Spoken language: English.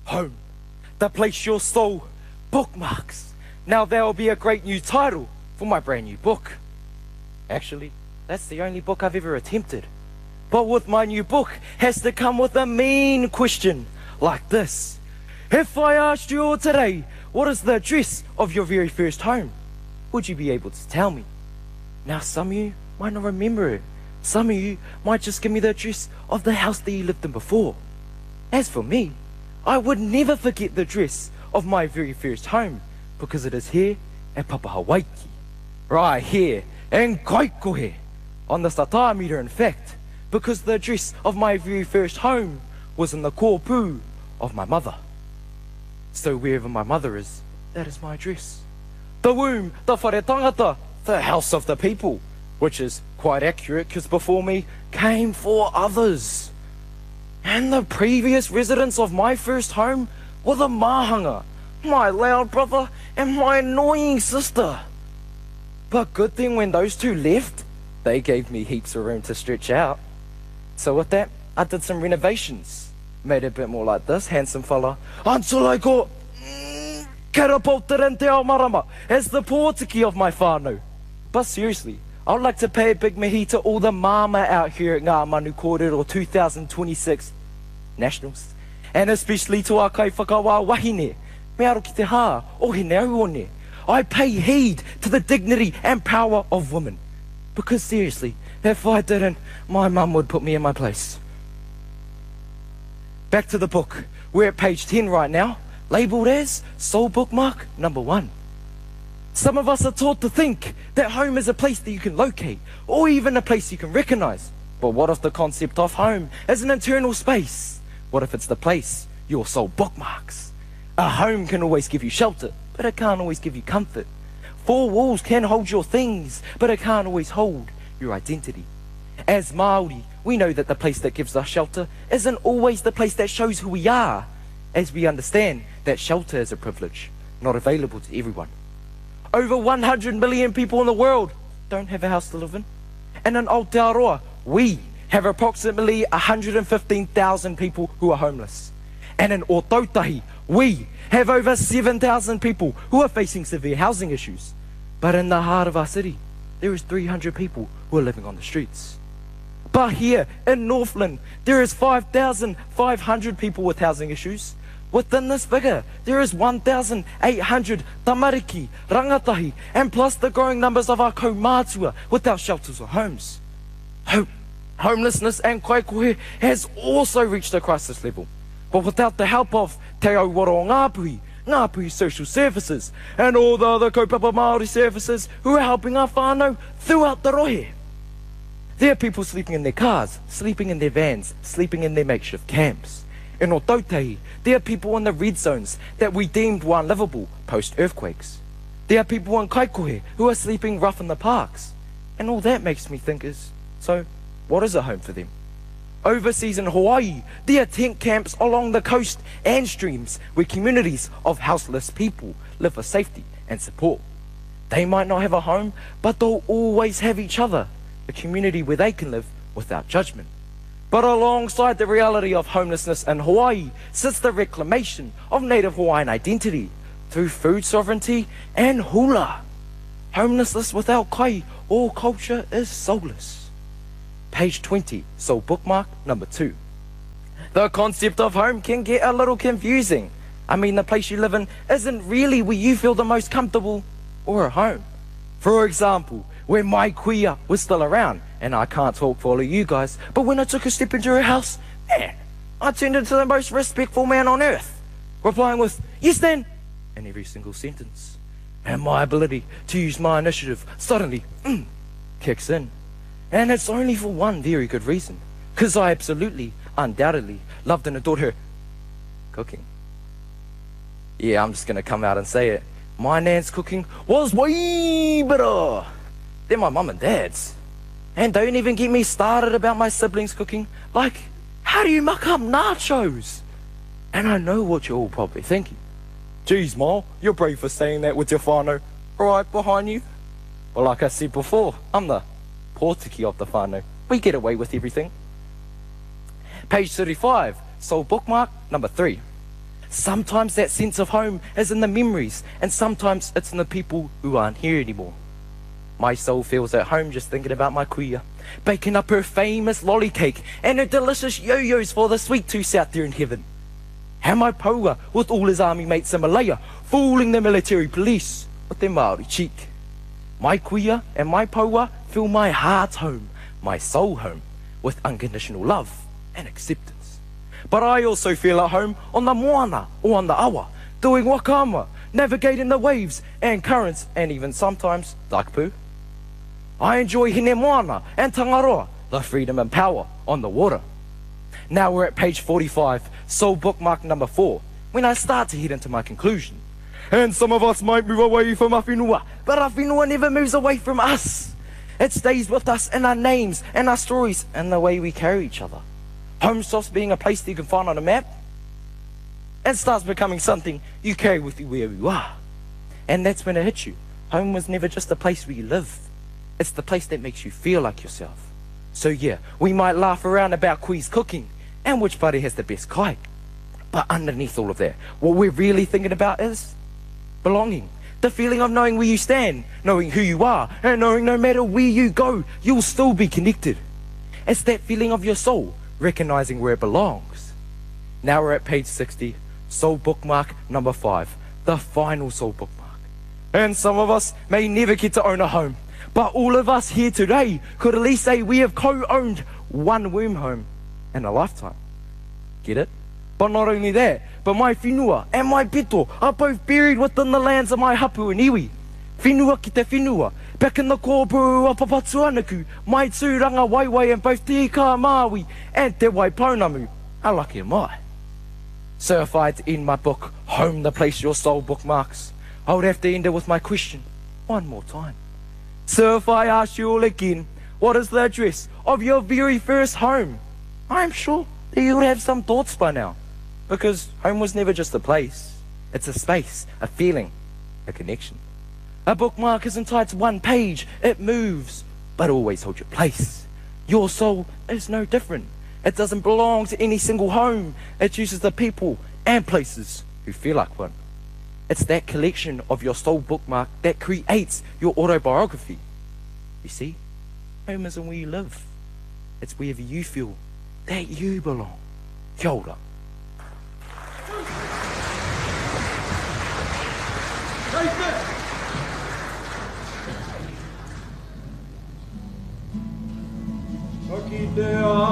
Home, the place your soul bookmarks. Now there will be a great new title for my brand new book. Actually, that's the only book I've ever attempted. But with my new book has to come with a mean question like this. If I asked you all today, what is the address of your very first home? Would you be able to tell me? Now some of you might not remember it. Some of you might just give me the address of the house that you lived in before. As for me, I would never forget the address of my very first home because it is here at Papahawaiki. Right here in Kaikohe, on the Sata meter in fact, because the address of my very first home was in the kōpū of my mother. So wherever my mother is, that is my address. The womb, the whare tangata, the house of the people, which is quite accurate because before me came 4 others. And the previous residents of my first home were the mahanga, my loud brother and my annoying sister. But good thing when those 2 left, they gave me heaps of room to stretch out. So with that, I did some renovations. Made it a bit more like this, handsome fella. Until I got Karapouteren Te Ao Marama as the pōtiki of my whānau. But seriously, I would like to pay a big mihi to all the mama out here at Ngā Manu Kōrero 2026 Nationals. And especially to our kai whakawā wahine, me aro ki te hā, ohine au one. I pay heed to the dignity and power of women. Because seriously, if I didn't, my mum would put me in my place. Back to the book. We're at page 10 right now, labelled as Soul Bookmark number 1. Some of us are taught to think that home is a place that you can locate, or even a place you can recognise. But what if the concept of home is an internal space? What if it's the place your soul bookmarks? A home can always give you shelter, but it can't always give you comfort. 4 walls can hold your things, but it can't always hold your identity. As Māori, we know that the place that gives us shelter isn't always the place that shows who we are, as we understand that shelter is a privilege, not available to everyone. Over 100 million people in the world don't have a house to live in. And in Aotearoa, we have approximately 115,000 people who are homeless. And in Ōtautahi, we have over 7,000 people who are facing severe housing issues. But in the heart of our city, there is 300 people who are living on the streets. But here in Northland, there is 5,500 people with housing issues. Within this figure, there is 1,800 tamariki, rangatahi, and plus the growing numbers of our kaumātua without shelters or homes. Homelessness and kaikohe has also reached a crisis level. But without the help of Te Auwaro Ngāpuhi, Ngāpuhi Social Services, and all the other kaupapa Māori services who are helping our whānau throughout the rohe. There are people sleeping in their cars, sleeping in their vans, sleeping in their makeshift camps. In Ōtautahi, there are people in the red zones that we deemed were unlivable post-earthquakes. There are people in Kaikohe who are sleeping rough in the parks. And all that makes me think is, so what is a home for them? Overseas in Hawaii, there are tent camps along the coast and streams where communities of houseless people live for safety and support. They might not have a home, but they'll always have each other, a community where they can live without judgment. But alongside the reality of homelessness in Hawaii sits the reclamation of native Hawaiian identity through food sovereignty and hula. Homelessness without kai or culture is soulless. Page 20, Soul Bookmark number 2. The concept of home can get a little confusing. I mean, the place you live in isn't really where you feel the most comfortable or at home. For example, when my kuia was still around, and I can't talk for all of you guys, but when I took a step into her house, man, I turned into the most respectful man on earth, replying with, "Yes then," in every single sentence. And my ability to use my initiative suddenly kicks in. And it's only for one very good reason, because I absolutely, undoubtedly loved and adored her cooking. Yeah, I'm just going to come out and say it. My nan's cooking was way better than my mum and dad's. And don't even get me started about my siblings cooking. Like, how do you muck up nachos? And I know what you're all probably thinking. Geez, Ma, you're brave for saying that with your whānau right behind you. Well, like I said before, I'm the pōtiki of the whānau. We get away with everything. Page 35, Soul Bookmark number 3. Sometimes that sense of home is in the memories, and sometimes it's in the people who aren't here anymore. My soul feels at home just thinking about my kuia, baking up her famous lolly cake and her delicious yo-yos for the sweet tooth out there in heaven. And my paua with all his army mates in Malaya, fooling the military police with their Māori cheek. My kuia and my paua fill my heart home, my soul home, with unconditional love and acceptance. But I also feel at home on the moana or on the awa, doing wakama, navigating the waves and currents, and even sometimes daikpu. I enjoy hine moana and tangaroa, the freedom and power on the water. Now we're at page 45, soul bookmark number 4, when I start to head into my conclusion. And some of us might move away from our whenua, but our whenua never moves away from us. It stays with us in our names and our stories and the way we carry each other. Home stops being a place that you can find on a map and starts becoming something you carry with you wherever you are. And that's when it hits you. Home was never just a place where you live. It's the place that makes you feel like yourself. So yeah, we might laugh around about Kui's cooking and which buddy has the best kai. But underneath all of that, what we're really thinking about is belonging. The feeling of knowing where you stand, knowing who you are, and knowing no matter where you go, you'll still be connected. It's that feeling of your soul, recognizing where it belongs. Now we're at page 60, soul bookmark number 5, the final soul bookmark. And some of us may never get to own a home, but all of us here today could at least say we have co-owned one womb home in a lifetime. Get it? But not only that, but my whenua and my pito are both buried within the lands of my hapu and iwi. Whenua ki te whenua, back in the kōpū a Papatuanaku, my tūranga waiwai and both te ika Māui and te Waipounamu. How lucky am I? So if I had to end my book, Home the Place Your Soul bookmarks, I would have to end it with my question one more time. So if I ask you all again, what is the address of your very first home? I'm sure that you would have some thoughts by now. Because home was never just a place. It's a space, a feeling, a connection. A bookmark isn't tied to one page. It moves, but always holds your place. Your soul is no different. It doesn't belong to any single home. It chooses the people and places who feel like one. It's that collection of your soul bookmark that creates your autobiography. You see, home isn't where you live. It's wherever you feel that you belong. Kia ora. Aki te